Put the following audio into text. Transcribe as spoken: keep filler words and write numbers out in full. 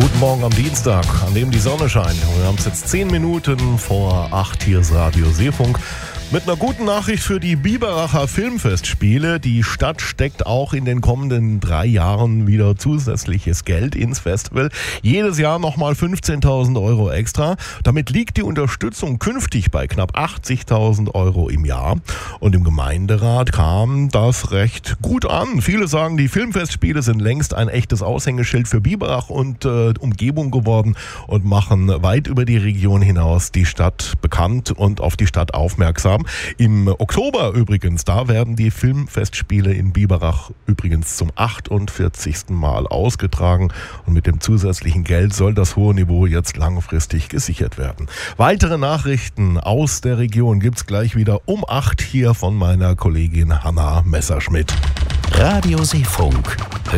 Guten Morgen am Dienstag, an dem die Sonne scheint. Wir haben es jetzt zehn Minuten vor acht. Hier ist Radio Seefunk. Mit einer guten Nachricht für die Biberacher Filmfestspiele. Die Stadt steckt auch in den kommenden drei Jahren wieder zusätzliches Geld ins Festival. Jedes Jahr nochmal fünfzehntausend Euro extra. Damit liegt die Unterstützung künftig bei knapp achtzigtausend Euro im Jahr. Und im Gemeinderat kam das recht gut an. Viele sagen, die Filmfestspiele sind längst ein echtes Aushängeschild für Biberach und äh, Umgebung geworden und machen weit über die Region hinaus die Stadt bekannt und auf die Stadt aufmerksam. Im Oktober übrigens, da werden die Filmfestspiele in Biberach übrigens zum achtundvierzigsten Mal ausgetragen. Und mit dem zusätzlichen Geld soll das hohe Niveau jetzt langfristig gesichert werden. Weitere Nachrichten aus der Region gibt's gleich wieder um acht hier von meiner Kollegin Hanna Messerschmidt. Radio Seefunk.